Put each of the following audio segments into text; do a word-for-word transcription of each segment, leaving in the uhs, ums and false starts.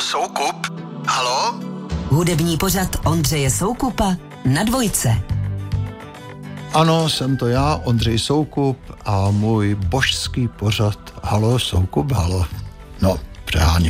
Soukup? Haló? Hudební pořad Ondřeje Soukupa na Dvojce. Ano, jsem to já, Ondřej Soukup, a můj božský pořad Halo Soukup, halo. No, přeháním.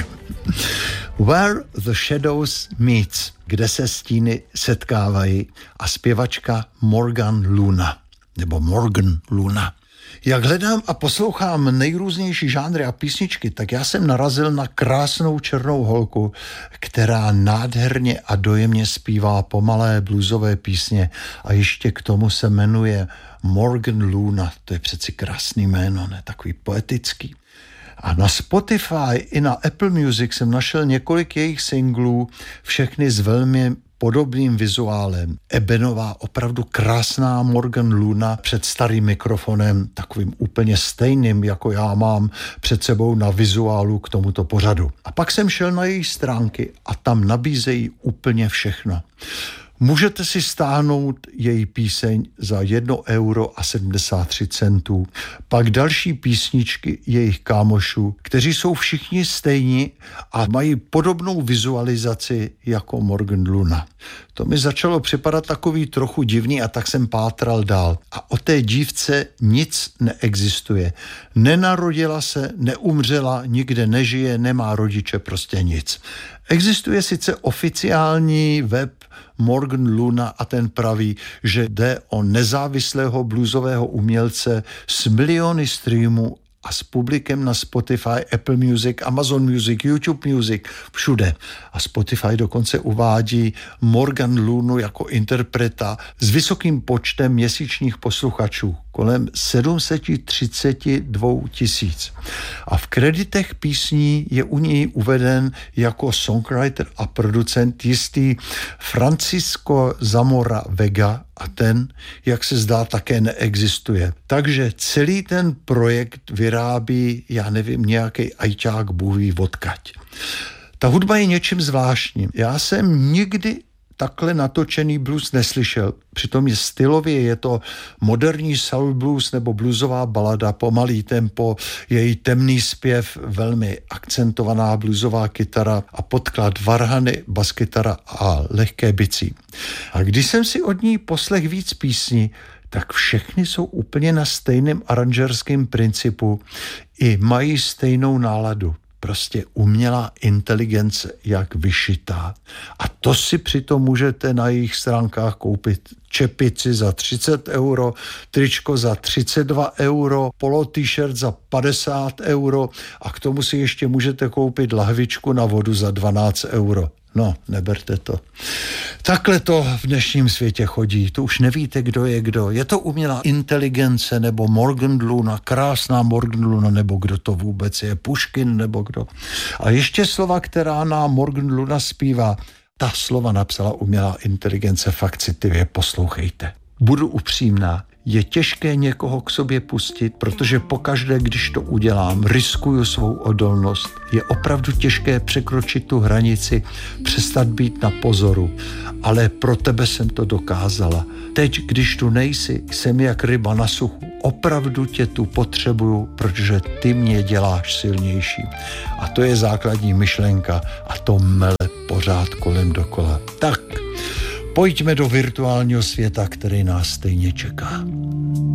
Where the Shadows Meets, kde se stíny setkávají, a zpěvačka Morgan Luna, nebo Morgan Luna. Jak hledám a poslouchám nejrůznější žánry a písničky, tak já jsem narazil na krásnou černou holku, která nádherně a dojemně zpívá pomalé bluesové písně a ještě k tomu se jmenuje Morgan Luna. To je přeci krásný jméno, ne? Takový poetický. A na Spotify i na Apple Music jsem našel několik jejich singlů, všechny s velmi podobným vizuálem. Ebenová, opravdu krásná Morgan Luna před starým mikrofonem, takovým úplně stejným, jako já mám před sebou na vizuálu k tomuto pořadu. A pak jsem šel na její stránky a tam nabízejí úplně všechno. Můžete si stáhnout její píseň za jedno euro a sedmdesát tři centů. Pak další písničky jejich kámošů, kteří jsou všichni stejní a mají podobnou vizualizaci jako Morgan Luna. To mi začalo připadat takový trochu divný a tak jsem pátral dál. A o té dívce nic neexistuje. Nenarodila se, neumřela, nikde nežije, nemá rodiče, prostě nic. Existuje sice oficiální web Morgan Luna a ten praví, že jde o nezávislého bluesového umělce s miliony streamů a s publikem na Spotify, Apple Music, Amazon Music, YouTube Music, všude. A Spotify dokonce uvádí Morgan Lunu jako interpreta s vysokým počtem měsíčních posluchačů, kolem sedm set třicet dva tisíc. A v kreditech písní je u něj uveden jako songwriter a producent jistý Francisco Zamora Vega, a ten, jak se zdá, také neexistuje. Takže celý ten projekt vyrábí, já nevím, nějaký ajťák bůhví odkaď. Ta hudba je něčím zvláštním. Já jsem nikdy takhle natočený blues neslyšel. Přitom je stylově, je to moderní soul blues nebo bluesová balada, pomalý tempo, její temný zpěv, velmi akcentovaná bluesová kytara a podklad varhany, baskytara a lehké bicí. A když jsem si od ní poslech víc písní, tak všechny jsou úplně na stejném aranžerském principu i mají stejnou náladu. Prostě umělá inteligence, jak vyšitá. A to si přitom můžete na jejich stránkách koupit čepici za třicet euro, tričko za třicet dva euro, polo t-shirt za padesát euro a k tomu si ještě můžete koupit lahvičku na vodu za dvanáct euro. No, neberte to. Takhle to v dnešním světě chodí. Tu už nevíte, kdo je kdo. Je to umělá inteligence nebo Morgan Luna, krásná Morgan Luna, nebo kdo to vůbec je, Puškin nebo kdo. A ještě slova, která nám Morgan Luna zpívá, ta slova napsala umělá inteligence, fakt citlivě poslouchejte. Budu upřímná. Je těžké někoho k sobě pustit, protože pokaždé, když to udělám, riskuju svou odolnost. Je opravdu těžké překročit tu hranici, přestat být na pozoru. Ale pro tebe jsem to dokázala. Teď, když tu nejsi, jsem jak ryba na suchu. Opravdu tě tu potřebuju, protože ty mě děláš silnější. A to je základní myšlenka a to mele pořád kolem dokola. Tak, pojďme do virtuálního světa, který nás stejně čeká.